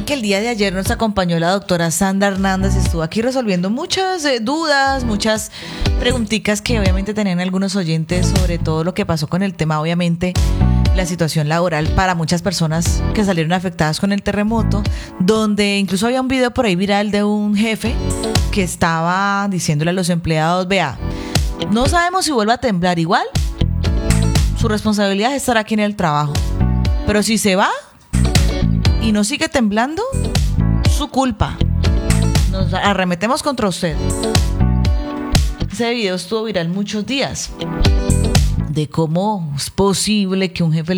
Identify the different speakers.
Speaker 1: que el día de ayer nos acompañó la doctora Sandra Hernández, estuvo aquí resolviendo muchas dudas, muchas preguntitas que obviamente tenían algunos oyentes sobre todo lo que pasó con el tema, obviamente la situación laboral para muchas personas que salieron afectadas con el terremoto, donde incluso había un video por ahí viral de un jefe que estaba diciéndole a los empleados, vea, no sabemos si vuelve a temblar igual, su responsabilidad es estar aquí en el trabajo, pero si se va y no sigue temblando, su culpa, nos arremetemos contra usted. Ese video estuvo viral muchos días de cómo es posible que un jefe